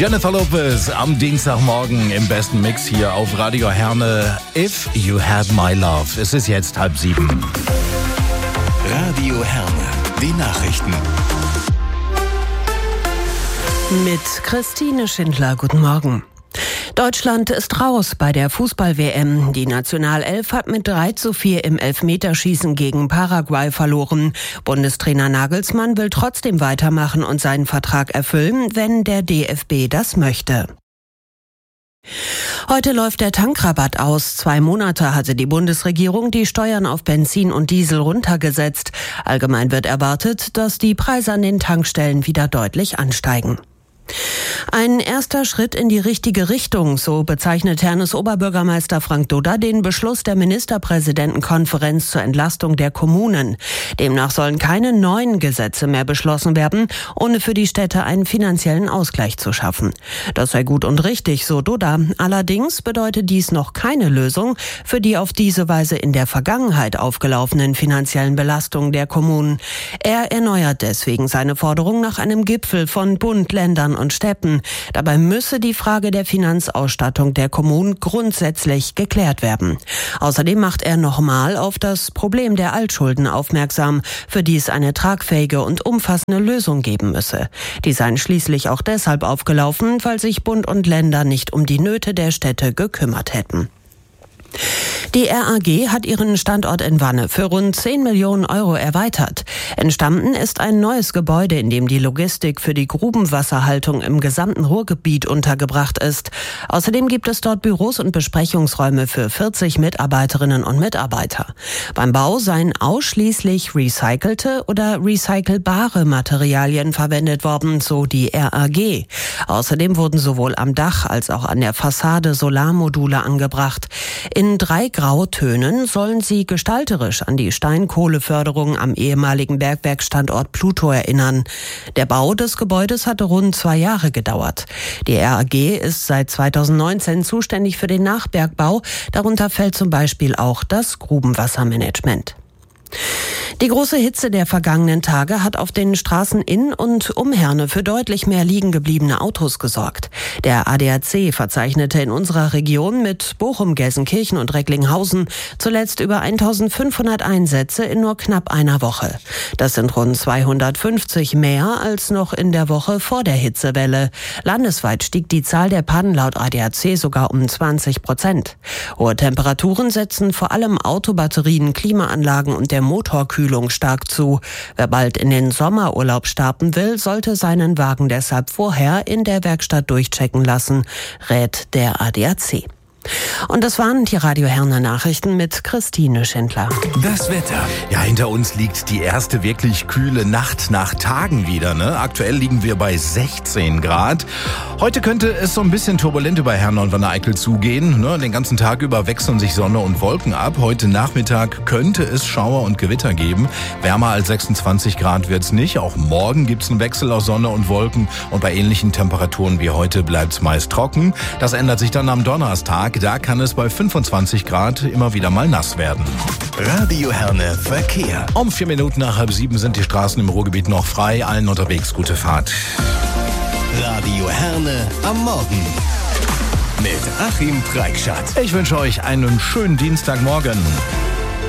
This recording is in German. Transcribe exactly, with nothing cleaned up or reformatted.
Jennifer Lopez am Dienstagmorgen im besten Mix hier auf Radio Herne. If You Had My Love. Es ist jetzt halb sieben. Radio Herne, die Nachrichten. Mit Christine Schindler, guten Morgen. Deutschland ist raus bei der Fußball-W M. Die Nationalelf hat mit drei zu vier im Elfmeterschießen gegen Paraguay verloren. Bundestrainer Nagelsmann will trotzdem weitermachen und seinen Vertrag erfüllen, wenn der D F B das möchte. Heute läuft der Tankrabatt aus. Zwei Monate hatte die Bundesregierung die Steuern auf Benzin und Diesel runtergesetzt. Allgemein wird erwartet, dass die Preise an den Tankstellen wieder deutlich ansteigen. Ein erster Schritt in die richtige Richtung, so bezeichnet Hernes Oberbürgermeister Frank Dudda den Beschluss der Ministerpräsidentenkonferenz zur Entlastung der Kommunen. Demnach sollen keine neuen Gesetze mehr beschlossen werden, ohne für die Städte einen finanziellen Ausgleich zu schaffen. Das sei gut und richtig, so Dudda. Allerdings bedeutet dies noch keine Lösung für die auf diese Weise in der Vergangenheit aufgelaufenen finanziellen Belastungen der Kommunen. Er erneuert deswegen seine Forderung nach einem Gipfel von Bund, Ländern und Städten. Dabei müsse die Frage der Finanzausstattung der Kommunen grundsätzlich geklärt werden. Außerdem macht er nochmal auf das Problem der Altschulden aufmerksam, für die es eine tragfähige und umfassende Lösung geben müsse. Die seien schließlich auch deshalb aufgelaufen, weil sich Bund und Länder nicht um die Nöte der Städte gekümmert hätten. Die R A G hat ihren Standort in Wanne für rund zehn Millionen Euro erweitert. Entstanden ist ein neues Gebäude, in dem die Logistik für die Grubenwasserhaltung im gesamten Ruhrgebiet untergebracht ist. Außerdem gibt es dort Büros und Besprechungsräume für vierzig Mitarbeiterinnen und Mitarbeiter. Beim Bau seien ausschließlich recycelte oder recycelbare Materialien verwendet worden, so die R A G. Außerdem wurden sowohl am Dach als auch an der Fassade Solarmodule angebracht. In drei Grautönen sollen sie gestalterisch an die Steinkohleförderung am ehemaligen Bergwerksstandort Pluto erinnern. Der Bau des Gebäudes hatte rund zwei Jahre gedauert. Die R A G ist seit zweitausendneunzehn zuständig für den Nachbergbau. Darunter fällt zum Beispiel auch das Grubenwassermanagement. Die große Hitze der vergangenen Tage hat auf den Straßen in und um Herne für deutlich mehr liegen gebliebene Autos gesorgt. Der A D A C verzeichnete in unserer Region mit Bochum, Gelsenkirchen und Recklinghausen zuletzt über eintausendfünfhundert Einsätze in nur knapp einer Woche. Das sind rund zweihundertfünfzig mehr als noch in der Woche vor der Hitzewelle. Landesweit stieg die Zahl der Pannen laut A D A C sogar um zwanzig Prozent. Hohe Temperaturen setzen vor allem Autobatterien, Klimaanlagen und der Motorkühlung stark zu. Wer bald in den Sommerurlaub starten will, sollte seinen Wagen deshalb vorher in der Werkstatt durchchecken lassen, rät der A D A C. Und das waren die Radio Herne Nachrichten mit Christine Schindler. Das Wetter. Ja, hinter uns liegt die erste wirklich kühle Nacht nach Tagen wieder. Ne? Aktuell liegen wir bei sechzehn Grad. Heute könnte es so ein bisschen turbulent über Herne und Wanne-Eickel zugehen. Ne? Den ganzen Tag über wechseln sich Sonne und Wolken ab. Heute Nachmittag könnte es Schauer und Gewitter geben. Wärmer als sechsundzwanzig Grad wird's nicht. Auch morgen gibt's einen Wechsel aus Sonne und Wolken. Und bei ähnlichen Temperaturen wie heute bleibt's meist trocken. Das ändert sich dann am Donnerstag. Da kann es bei fünfundzwanzig Grad immer wieder mal nass werden. Radio Herne Verkehr. Um vier Minuten nach halb sieben sind die Straßen im Ruhrgebiet noch frei. Allen unterwegs gute Fahrt. Radio Herne am Morgen. Mit Achim Preikschat. Ich wünsche euch einen schönen Dienstagmorgen.